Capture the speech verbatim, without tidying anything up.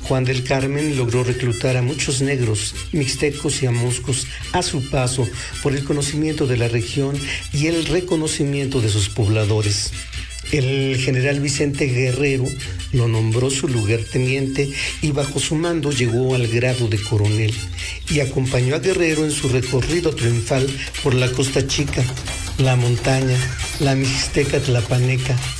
Juan del Carmen logró reclutar a muchos negros, mixtecos y amuscos a su paso por el conocimiento de la región y el reconocimiento de sus pobladores. El general Vicente Guerrero lo nombró su lugarteniente y bajo su mando llegó al grado de coronel y acompañó a Guerrero en su recorrido triunfal por la Costa Chica, la montaña, la Mixteca Tlapaneca,